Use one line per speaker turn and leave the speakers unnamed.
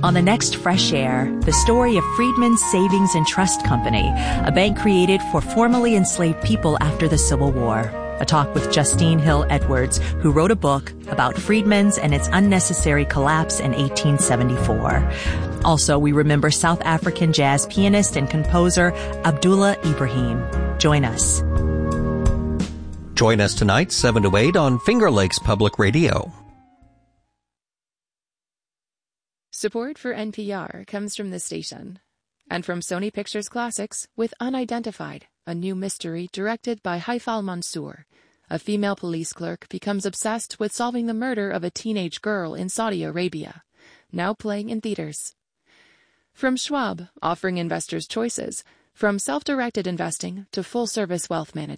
On the next Fresh Air, the story of Freedmen's Savings and Trust Company, a bank created for formerly enslaved people after the Civil War. A talk with Justine Hill Edwards, who wrote a book about Freedmen's and its unnecessary collapse in 1874. Also, we remember South African jazz pianist and composer Abdullah Ibrahim. Join us.
Join us tonight, 7 to 8 on Finger Lakes Public Radio.
Support for NPR comes from this station and from Sony Pictures Classics with Unidentified, a new mystery directed by Haifal Mansour. A female police clerk becomes obsessed with solving the murder of a teenage girl in Saudi Arabia. Now playing in theaters. From Schwab, offering investors choices, from self-directed investing to full-service wealth management.